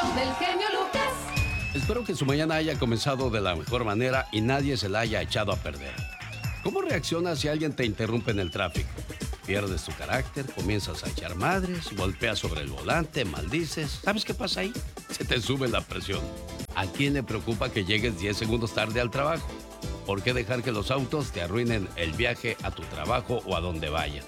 show del genio Lucas. Espero que su mañana haya comenzado de la mejor manera y nadie se la haya echado a perder. ¿Cómo reaccionas si alguien te interrumpe en el tráfico? Pierdes tu carácter, comienzas a echar madres, golpeas sobre el volante, maldices. ¿Sabes qué pasa ahí? Se te sube la presión. ¿A quién le preocupa que llegues 10 segundos tarde al trabajo? ¿Por qué dejar que los autos te arruinen el viaje a tu trabajo o a donde vayas?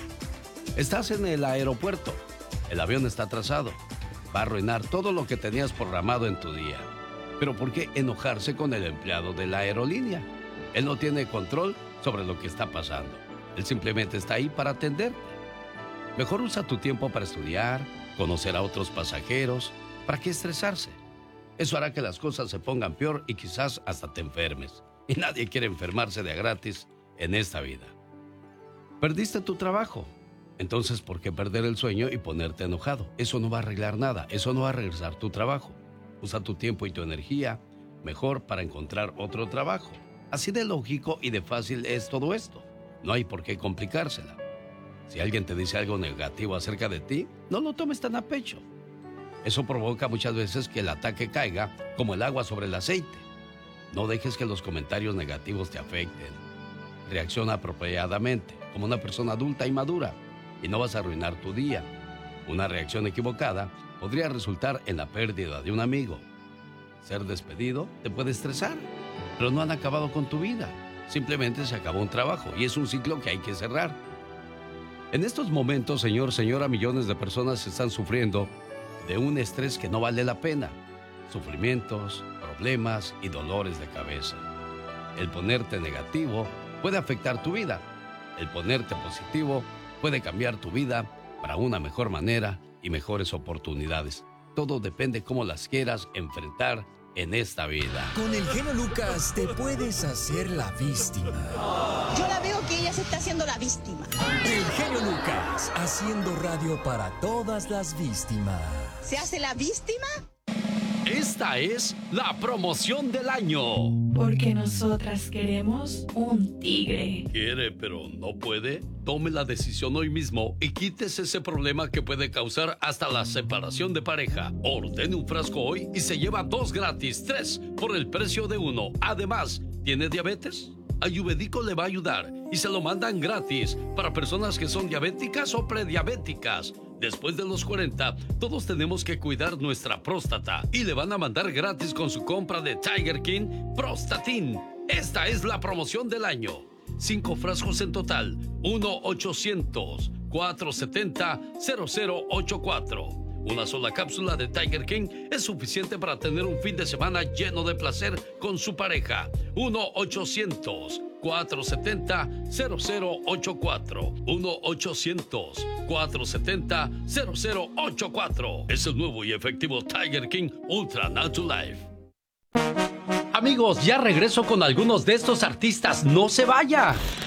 Estás en el aeropuerto. El avión está atrasado. Va a arruinar todo lo que tenías programado en tu día. Pero ¿por qué enojarse con el empleado de la aerolínea? Él no tiene control sobre lo que está pasando. Él simplemente está ahí para atenderte. Mejor usa tu tiempo para estudiar, conocer a otros pasajeros. ¿Para qué estresarse? Eso hará que las cosas se pongan peor y quizás hasta te enfermes. Y nadie quiere enfermarse de a gratis en esta vida. Perdiste tu trabajo. Entonces, ¿por qué perder el sueño y ponerte enojado? Eso no va a arreglar nada. Eso no va a regresar tu trabajo. Usa tu tiempo y tu energía mejor para encontrar otro trabajo. Así de lógico y de fácil es todo esto. No hay por qué complicársela. Si alguien te dice algo negativo acerca de ti, no lo tomes tan a pecho. Eso provoca muchas veces que el ataque caiga como el agua sobre el aceite. No dejes que los comentarios negativos te afecten. Reacciona apropiadamente, como una persona adulta y madura, y no vas a arruinar tu día. Una reacción equivocada podría resultar en la pérdida de un amigo. Ser despedido te puede estresar, pero no han acabado con tu vida. Simplemente se acabó un trabajo y es un ciclo que hay que cerrar. En estos momentos, señora, millones de personas están sufriendo de un estrés que no vale la pena. Sufrimientos, problemas y dolores de cabeza. El ponerte negativo puede afectar tu vida. El ponerte positivo puede cambiar tu vida para una mejor manera y mejores oportunidades. Todo depende cómo las quieras enfrentar en esta vida. Con el genio Lucas te puedes hacer la víctima. Yo la veo que ella se está haciendo la víctima. El genio Lucas, haciendo radio para todas las víctimas. ¿Se hace la víctima? Esta es la promoción del año. Porque nosotras queremos un tigre. ¿Quiere pero no puede? Tome la decisión hoy mismo y quítese ese problema que puede causar hasta la separación de pareja. Ordene un frasco hoy y se lleva 2 gratis, 3 por el precio de 1. Además, ¿tiene diabetes? Ayurvédico le va a ayudar y se lo mandan gratis para personas que son diabéticas o prediabéticas. Después de los 40, todos tenemos que cuidar nuestra próstata y le van a mandar gratis con su compra de Tiger King Prostatin. Esta es la promoción del año. 5 frascos en total. 1-800-470-0084. Una sola cápsula de Tiger King es suficiente para tener un fin de semana lleno de placer con su pareja. 1-800-470-0084. 1-800-470-0084. Es el nuevo y efectivo Tiger King Ultra Natural Life. Amigos, ya regreso con algunos de estos artistas. ¡No se vaya!